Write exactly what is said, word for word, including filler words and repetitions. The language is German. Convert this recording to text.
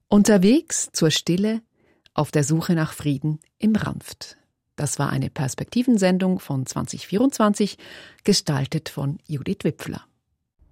Unterwegs zur Stille, auf der Suche nach Frieden im Ranft. Das war eine Perspektivensendung von zwanzig vierundzwanzig, gestaltet von Judith Wipfler.